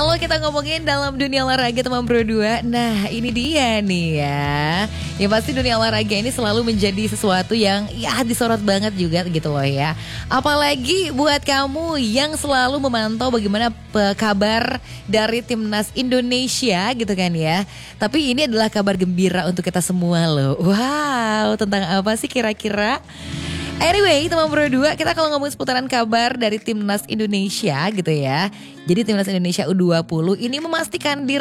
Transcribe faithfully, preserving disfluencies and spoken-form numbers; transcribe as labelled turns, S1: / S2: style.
S1: Kalau kita ngomongin dalam dunia olahraga teman Bro dua, nah ini dia nih ya. Yang pasti dunia olahraga ini selalu menjadi sesuatu yang ya disorot banget juga gitu loh ya. Apalagi buat kamu yang selalu memantau bagaimana kabar dari timnas Indonesia gitu kan ya. Tapi ini adalah kabar gembira untuk kita semua loh. Wow, tentang apa sih kira-kira? Anyway, teman Bro dua, kita kalau ngomong seputaran kabar dari timnas Indonesia gitu ya. Jadi timnas Indonesia U dua puluh ini memastikan diri